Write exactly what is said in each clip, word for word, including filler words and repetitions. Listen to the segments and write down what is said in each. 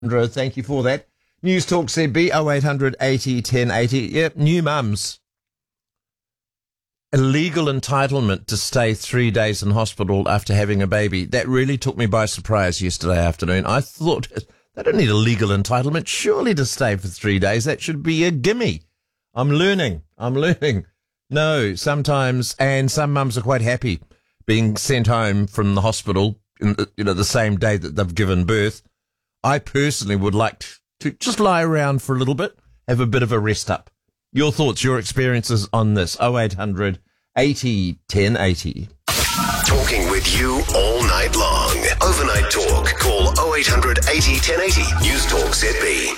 Thank you for that. News Talk Z B oh eight hundred eighty ten eighty. Yep, new mums. A legal entitlement to stay three days in hospital after having a baby. That really took me by surprise yesterday afternoon. I thought they don't need a legal entitlement surely to stay for three days. That should be a gimme. I'm learning. I'm learning. No, sometimes, and some mums are quite happy being sent home from the hospital in the, you know, the same day that they've given birth. I personally would like to just lie around for a little bit, have a bit of a rest up. Your thoughts, your experiences on this, oh eight hundred eighty ten eighty. Talking with you all night long. Overnight talk. Call oh eight hundred eighty ten eighty. News Talk Z B.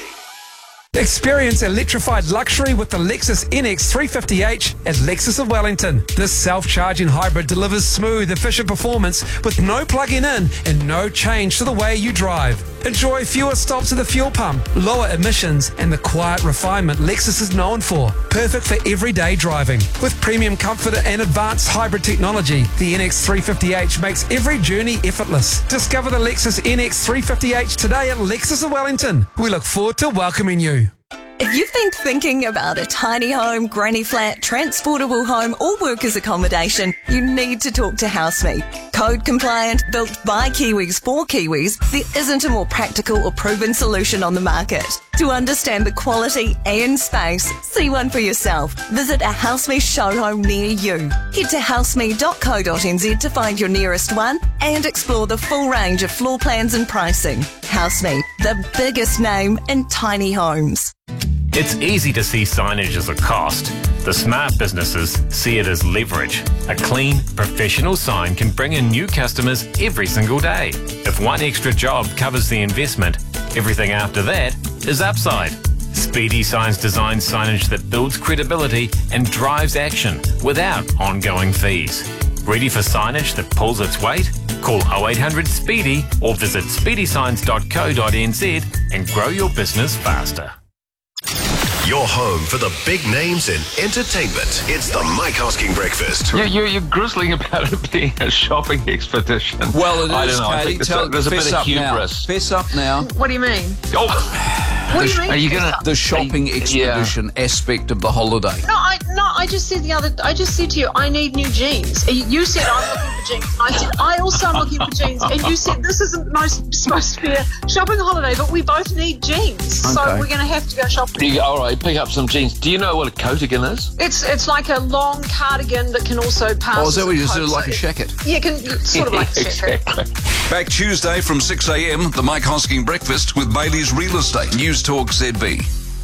Experience electrified luxury with the Lexus N X three fifty H at Lexus of Wellington. This self-charging hybrid delivers smooth, efficient performance with no plugging in and no change to the way you drive. Enjoy fewer stops at the fuel pump, lower emissions, and the quiet refinement Lexus is known for. Perfect for everyday driving. With premium comfort and advanced hybrid technology, the N X three fifty H makes every journey effortless. Discover the Lexus N X three fifty H today at Lexus of Wellington. We look forward to welcoming you. If you've been thinking about a tiny home, granny flat, transportable home or workers accommodation, you need to talk to HouseMe. Code compliant, built by Kiwis for Kiwis, there isn't a more practical or proven solution on the market. To understand the quality and space, see one for yourself. Visit a HouseMe show home near you. Head to houseme dot co dot n z to find your nearest one and explore the full range of floor plans and pricing. HouseMe, the biggest name in tiny homes. It's easy to see signage as a cost. The smart businesses see it as leverage. A clean, professional sign can bring in new customers every single day. If one extra job covers the investment, everything after that is upside. Speedy Signs designs signage that builds credibility and drives action without ongoing fees. Ready for signage that pulls its weight? Call oh eight hundred SPEEDY or visit speedy signs dot co dot n z and grow your business faster. Your home for the big names in entertainment. It's the Mike Hosking Breakfast. You're, you're, you're grizzling about it being a shopping expedition. Well, it I is, don't know. I Katie. think there's Tell, a, there's a fess bit of up hubris. Now. Fess up now. What do you mean? Oh. What do you mean? Are you gonna The shopping you, expedition yeah. aspect of the holiday. No, I no, I just said the other. I just said to you, I need new jeans. You you said I'm looking for jeans. I said I also am looking for jeans, and you said this isn't most supposed to be a shopping holiday, but we both need jeans, so Okay. we're going to have to go shopping. You, all right, pick up some jeans. Do you know what a coatigan is? It's it's like a long cardigan that can also pass. Oh, is that as what a you just coat, do, like so- a shacket? Yeah, can sort of like a jacket. Exactly. Back Tuesday from six a.m, the Mike Hosking Breakfast with Bailey's Real Estate. News Talk Z B.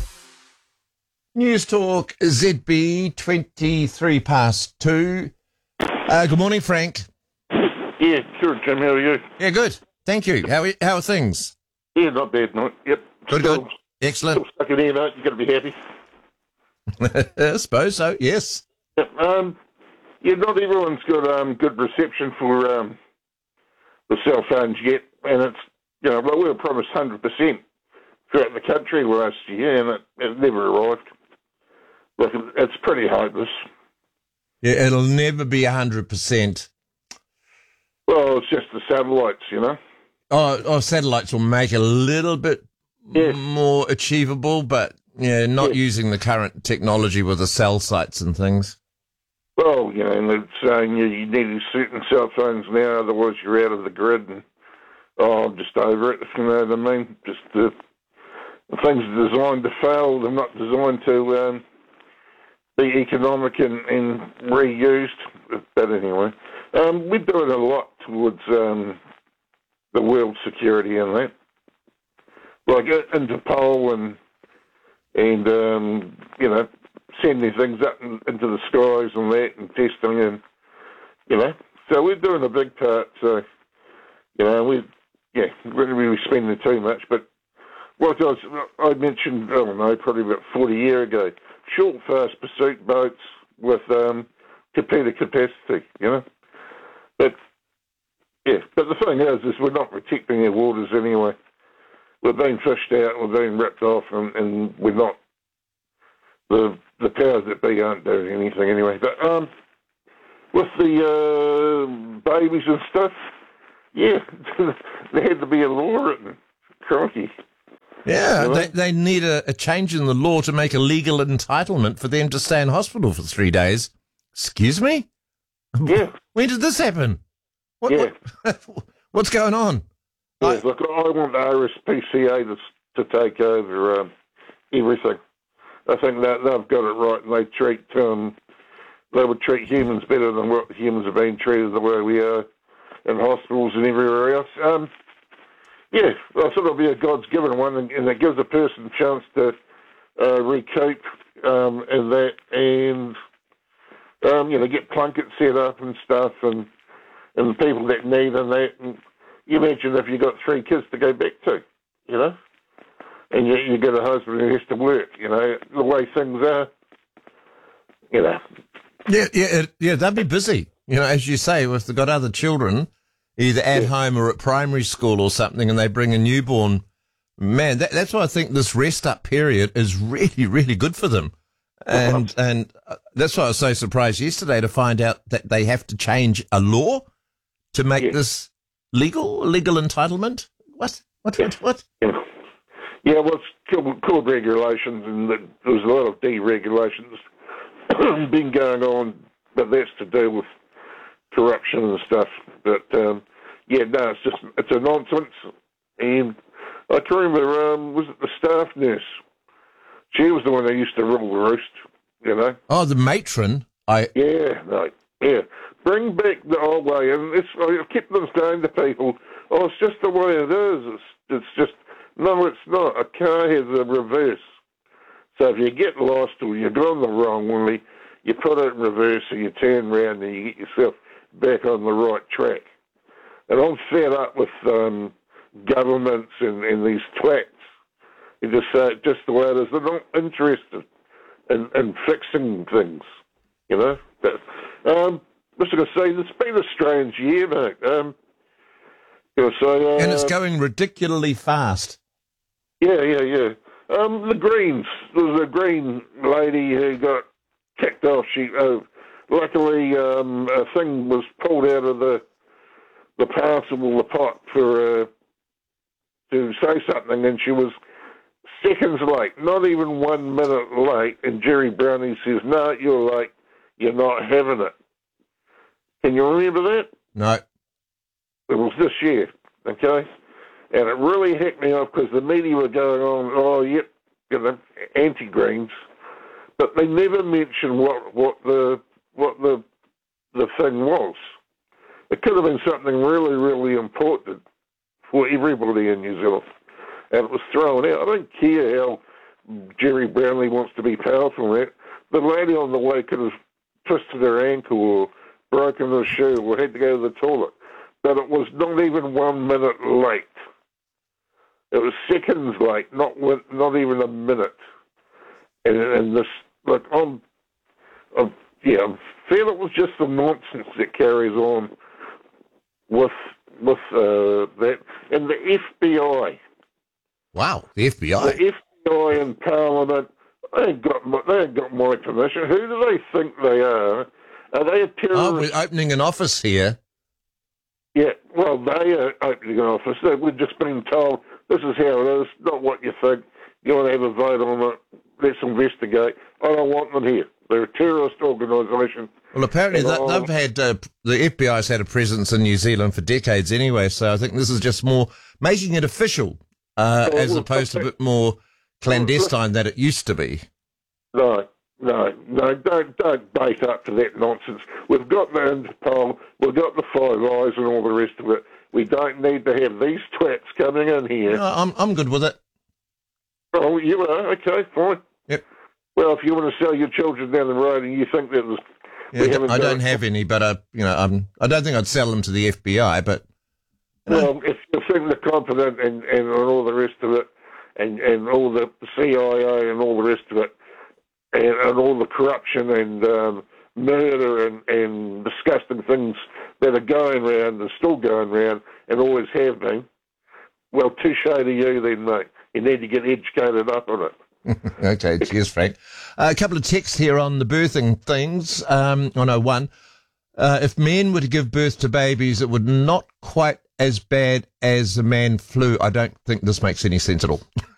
News Talk Z B, twenty-three past two. Uh, good morning, Frank. Yeah, sure, Jim. How are you? Yeah, good. Thank you. How are, how are things? Yeah, not bad, mate. Yep. Good, still, good. Excellent. Still stuck in here, mate. You've got to be happy. I suppose so, yes. Yep. Um, yeah, not everyone's got um, good reception for um, the cell phones yet, and it's, you know, well, we were promised one hundred percent throughout the country last year, and it, it never arrived. Look, it's pretty hopeless. Yeah, it'll never be one hundred percent. Well, it's just the satellites, you know. Oh, oh, satellites will make it a little bit Yeah. more achievable, but yeah, not Yeah. using the current technology with the cell sites and things. Well, you know, and it's saying you, you need certain cell phones now, otherwise you're out of the grid. And oh, I'm just over it, if you know what I mean. Just uh, things are designed to fail. They're not designed to um, be economic and, and reused. But anyway, um, we're doing a lot towards um, the world security and that. Like uh, Interpol and, and um, you know, sending things up in, into the skies and that and testing and, you know. So we're doing a big part. So, you know, we, yeah, we're not really spending too much. But what I, was, I mentioned, I don't know, probably about forty years ago, short, fast pursuit boats with um, computer capacity, you know. But, yeah, but the thing is, is we're not protecting our waters anyway. We're being fished out, we're being ripped off, and, and we're not, the the powers that be aren't doing anything anyway. But um, with the uh, babies and stuff, yeah, there had to be a law written. Crikey. Yeah, You know? they, they need a, a change in the law to make a legal entitlement for them to stay in hospital for three days. Excuse me? Yeah. When did this happen? What, Yeah. what, what's going on? Yeah, look, I want the R S P C A to, to take over um, everything. I think that they've got it right, and they treat um, they would treat humans better than what humans have been treated the way we are in hospitals and everywhere else. Um, yeah, I thought it'll be a God's given one, and, and it gives a person a chance to uh, recoup um, and that, and um, you know, get plunkets set up and stuff, and and the people that need and that. And you imagine if you got three kids to go back to, you know. And you, you get a husband who has to work, you know, the way things are, you know. Yeah, yeah, it, yeah. They'd be busy, you know, as you say, if they've got other children, either at yeah. home or at primary school or something, and they bring a newborn. Man, that, that's why I think this rest up period is really, really good for them, and uh-huh. and that's why I was so surprised yesterday to find out that they have to change a law to make yeah. this legal, legal entitlement. What? What? Yeah. What? What? Yeah. Yeah, well, it's called, called regulations, and there's a lot of deregulations been going on, but that's to do with corruption and stuff. But um, yeah, no, it's just it's a nonsense. And I can remember, um, was it the staff nurse? She was the one that used to rule the roost, you know. Oh, the matron. I yeah, no, yeah. Bring back the old way, and it's I kept on saying to people, "Oh, it's just the way it is. It's it's just." No, it's not. A car has a reverse. So if you get lost or you've gone the wrong way, you put it in reverse and you turn around and you get yourself back on the right track. And I'm fed up with um, governments and, and these twats. You just say it just the way it is. They're not interested in, in fixing things, you know. But, um, I was going to say, it's been a strange year, mate. Um, gonna say, uh, and it's going ridiculously fast. Yeah, yeah, yeah. Um, the Greens. There was a Green lady who got kicked off. She, uh, luckily, um, a thing was pulled out of the the parcel, the pot, for uh, to say something, and she was seconds late, not even one minute late. And Jerry Browning says, "No, you're late. You're not having it." Can you remember that? No. It was this year, okay? And it really hit me off because the media were going on, oh, yep, you know, anti-Greens, but they never mentioned what, what the what the the thing was. It could have been something really, really important for everybody in New Zealand, and it was thrown out. I don't care how Jerry Brownlee wants to be powerful in it. The lady on the way could have twisted her ankle or broken her shoe or had to go to the toilet, but it was not even one minute late. It was seconds late, not not even a minute. And, and this, like, I'm, I'm, yeah, I feel it was just the nonsense that carries on with with uh, that. And the F B I. Wow, the F B I. The F B I in Parliament, they ain't got my, they ain't got my permission. Who do they think they are? Are they a terrorist? Oh, we're opening an office here. Yeah, well, they are opening an office. We've just been told this is how it is, not what you think. You want to have a vote on it, let's investigate. I don't want them here. They're a terrorist organisation. Well, apparently they, they've had, uh, the F B I's had a presence in New Zealand for decades anyway, so I think this is just more making it official, uh, as opposed to a bit more clandestine than it used to be. No, no, no, don't, don't bait up to that nonsense. We've got the Interpol, we've got the Five Eyes and all the rest of it. We don't need to have these twats coming in here. No, I'm I'm good with it. Oh, you are? Okay, fine. Yep. Well, if you want to sell your children down the road and you think that there's... Yeah, I don't have any, but, uh, you know, um, I don't think I'd sell them to the F B I, but... You know. Well, if you think they're competent and, and all the rest of it, and, and all the C I A and all the rest of it, and, and all the corruption and um, murder and, and disgusting things that are going around and still going around and always have been, well, touche to you then, mate. You need to get educated up on it. Okay, cheers, Frank. Uh, a couple of texts here on the birthing things. Um, oh, no, one. Uh, if men were to give birth to babies, it would not quite as bad as the man flu. I don't think this makes any sense at all.